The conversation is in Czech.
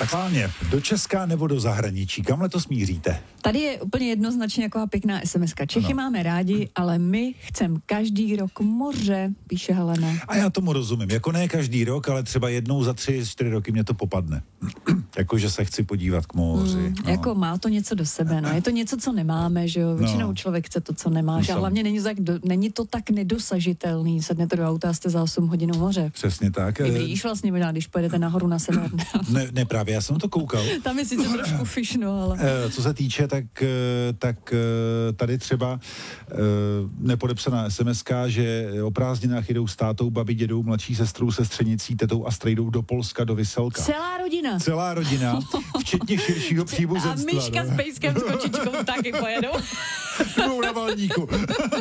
Tak vážně, do Česka nebo do zahraničí, kam letos míříte? Tady je úplně jednoznačně taková pěkná SMS-ka. Čechy máme rádi, ale my chceme každý rok moře, píše Helena. A já tomu rozumím, jako ne každý rok, ale třeba jednou za 3-4 roky mě to popadne. Jakože se chci podívat k moři. Jako má to něco do sebe, no. Je to něco, co nemáme, že jo. Většinou člověk chce to, co nemáš. A hlavně není to tak nedosažitelný. Sednete do auta a jste za 8 hodin u moře. Přesně tak. I blíž vlastně možná, když pojedete nahoru na sever. Ne, právě, já jsem to koukal. Tam je sice trošku fišno, ale... Co se týče, tak tady třeba nepodepsaná SMS-ka, že o prázdninách jedou s tátou, babi, dědou, mladší sestrou, sestřenicí, tetou a strejdou do Polska, do Vyselka. Celá rodina, včetně širšího příbuzenstva. A Myška s pejskem s kočičkou taky pojedou. Jdou na Valníku.